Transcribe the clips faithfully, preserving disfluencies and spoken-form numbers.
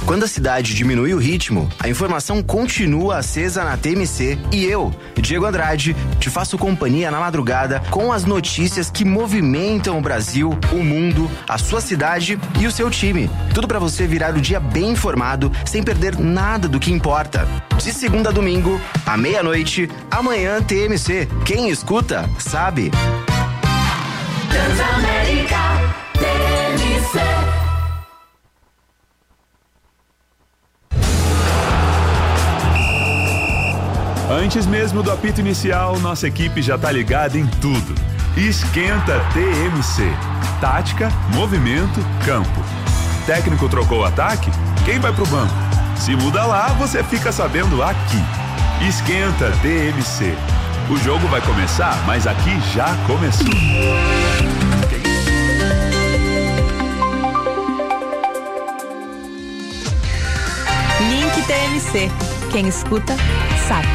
Quando a cidade diminui o ritmo, a informação continua acesa na T M C e eu, Diego Andrade, te faço companhia na madrugada com as notícias que movimentam o Brasil, o mundo, a sua cidade e o seu time. Tudo para você virar o dia bem informado, sem perder nada do que importa. De segunda a domingo, à meia-noite, amanhã T M C. Quem escuta, sabe. Transamérica T M C. Antes mesmo do apito inicial, nossa equipe já tá ligada em tudo. Esquenta T M C. Tática, movimento, campo. Técnico trocou o ataque? Quem vai pro banco? Se muda lá, você fica sabendo aqui. Esquenta T M C. O jogo vai começar, mas aqui já começou. Link T M C. Quem escuta, sabe.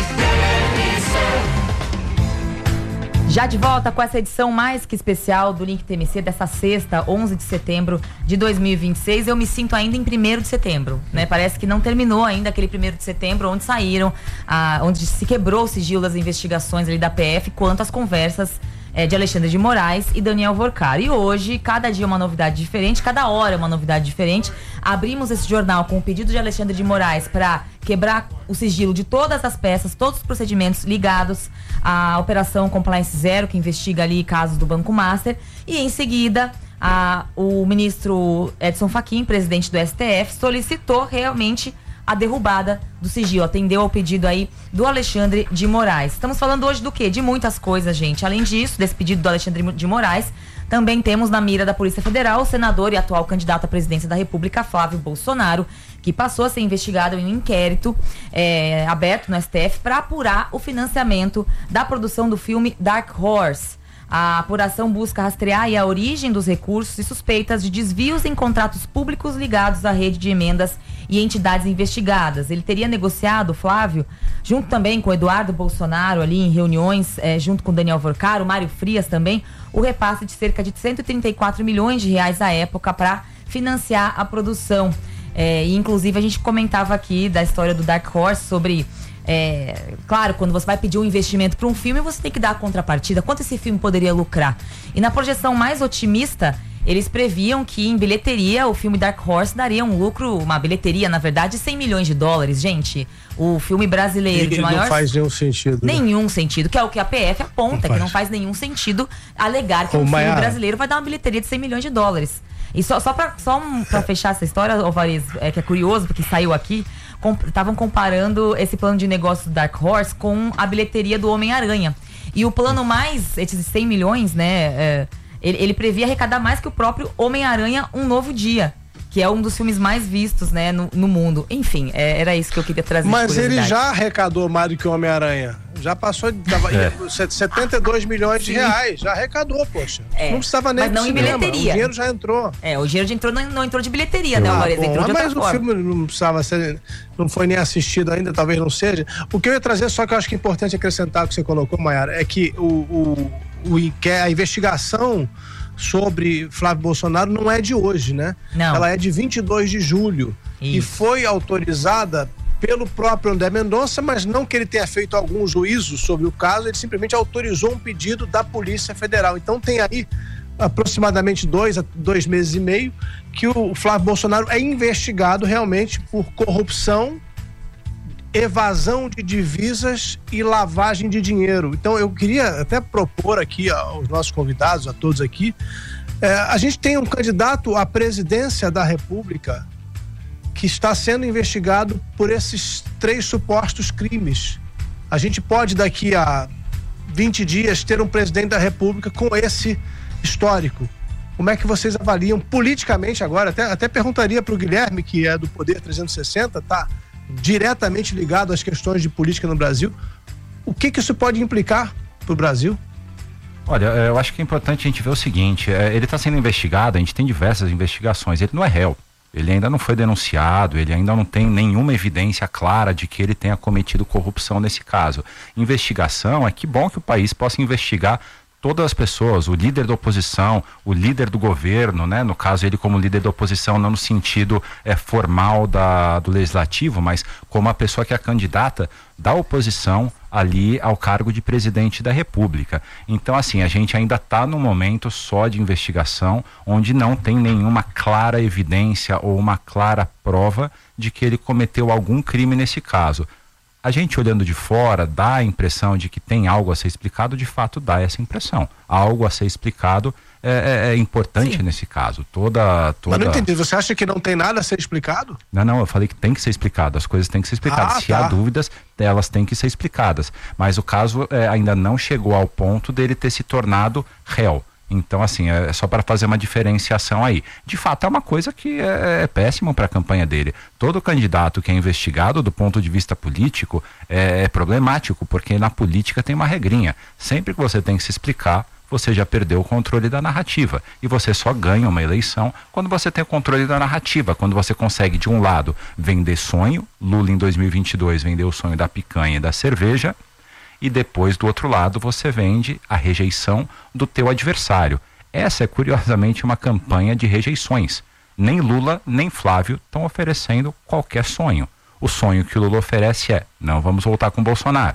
Já de volta com essa edição mais que especial do Link T M C dessa sexta, onze de setembro de dois mil e vinte e seis. Eu me sinto ainda em primeiro de setembro, né? Parece que não terminou ainda aquele primeiro de setembro onde saíram, ah, onde se quebrou o sigilo das investigações ali da P F quanto às conversas é, de Alexandre de Moraes e Daniel Worcar. E hoje, cada dia uma novidade diferente, cada hora uma novidade diferente. Abrimos esse jornal com o pedido de Alexandre de Moraes para quebrar o sigilo de todas as peças, todos os procedimentos ligados à Operação Compliance Zero, que investiga ali casos do Banco Master. E em seguida, a, o ministro Edson Fachin, presidente do S T F, solicitou realmente a derrubada do sigilo, atendeu ao pedido aí do Alexandre de Moraes. Estamos falando hoje do quê? De muitas coisas, gente. Além disso, desse pedido do Alexandre de Moraes, também temos na mira da Polícia Federal o senador e atual candidato à presidência da República, Flávio Bolsonaro, que passou a ser investigado em um inquérito é, aberto no S T F para apurar o financiamento da produção do filme Dark Horse. A apuração busca rastrear a origem dos recursos e suspeitas de desvios em contratos públicos ligados à rede de emendas e entidades investigadas. Ele teria negociado, Flávio, junto também com Eduardo Bolsonaro, ali em reuniões, eh, junto com Daniel Worcar, o Mário Frias também, o repasse de cerca de cento e trinta e quatro milhões de reais à época para financiar a produção. Eh, e inclusive a gente comentava aqui da história do Dark Horse sobre... É, claro, quando você vai pedir um investimento para um filme, você tem que dar a contrapartida, quanto esse filme poderia lucrar. E na projeção mais otimista, eles previam que em bilheteria o filme Dark Horse daria um lucro, uma bilheteria, na verdade, de cem milhões de dólares. Gente, o filme brasileiro e de maior... não faz nenhum sentido. Né? Nenhum sentido, que é o que a P F aponta, não que não faz nenhum sentido alegar que Ô, um Maiara. filme brasileiro vai dar uma bilheteria de cem milhões de dólares. E só, só para só um, pra fechar essa história, Alvarez, é, que é curioso, porque saiu aqui, estavam com, comparando esse plano de negócio do Dark Horse com a bilheteria do Homem-Aranha. E o plano mais, esses cem milhões, né, é, ele, ele previa arrecadar mais que o próprio Homem-Aranha Um Novo Dia, que é um dos filmes mais vistos, né, no, no mundo. Enfim, é, era isso que eu queria trazer. Mas ele já arrecadou mais do que o Homem-Aranha. Já passou de é. setenta e dois milhões de reais. Já arrecadou, poxa. É. Não precisava nem mas não em bilheteria. O dinheiro já entrou. É, o dinheiro já entrou, não, não entrou de bilheteria, né, Alvarez? Ah, entrou de mas o forma. filme não precisava ser, não foi nem assistido ainda, talvez não seja. O que eu ia trazer, só que eu acho que é importante acrescentar o que você colocou, Maiara, é que o, o, o, a investigação sobre Flávio Bolsonaro não é de hoje, né? Não. Ela é de vinte e dois de julho. Isso. E foi autorizada pelo próprio André Mendonça, mas não que ele tenha feito algum juízo sobre o caso, ele simplesmente autorizou um pedido da Polícia Federal. Então tem aí aproximadamente dois a dois meses e meio que o Flávio Bolsonaro é investigado realmente por corrupção, evasão de divisas e lavagem de dinheiro. Então eu queria até propor aqui aos nossos convidados, a todos aqui, é, a gente tem um candidato à presidência da República que está sendo investigado por esses três supostos crimes. A gente pode daqui a vinte dias ter um presidente da República com esse histórico. Como é que vocês avaliam politicamente agora? Até, até perguntaria para o Guilherme, que é do Poder trezentos e sessenta, tá diretamente ligado às questões de política no Brasil. O que que isso pode implicar para o Brasil? Olha, eu acho que é importante a gente ver o seguinte, ele está sendo investigado, a gente tem diversas investigações, ele não é réu, ele ainda não foi denunciado, ele ainda não tem nenhuma evidência clara de que ele tenha cometido corrupção nesse caso. Investigação, é que bom que o país possa investigar todas as pessoas, o líder da oposição, o líder do governo, né? No caso ele como líder da oposição, não no sentido é, formal da, do legislativo, mas como a pessoa que é a candidata da oposição ali ao cargo de presidente da República. Então, assim, a gente ainda está num momento só de investigação, onde não tem nenhuma clara evidência ou uma clara prova de que ele cometeu algum crime nesse caso. A gente olhando de fora dá a impressão de que tem algo a ser explicado, de fato dá essa impressão. Algo a ser explicado é, é, é importante Sim. nesse caso. Toda, toda... Mas não entendi, você acha que não tem nada a ser explicado? Não, não, eu falei que tem que ser explicado, as coisas têm que ser explicadas. Ah, Se tá. há dúvidas, elas têm que ser explicadas. Mas o caso é, ainda não chegou ao ponto dele ter se tornado réu. Então, assim, é só para fazer uma diferenciação aí. De fato, é uma coisa que é, é péssima para a campanha dele. Todo candidato que é investigado do ponto de vista político é, é problemático, porque na política tem uma regrinha. Sempre que você tem que se explicar, você já perdeu o controle da narrativa. E você só ganha uma eleição quando você tem o controle da narrativa, quando você consegue, de um lado, vender sonho. Lula, em dois mil e vinte e dois, vendeu o sonho da picanha e da cerveja. E depois, do outro lado, você vende a rejeição do teu adversário. Essa é, curiosamente, uma campanha de rejeições. Nem Lula, nem Flávio estão oferecendo qualquer sonho. O sonho que o Lula oferece é: não vamos voltar com Bolsonaro.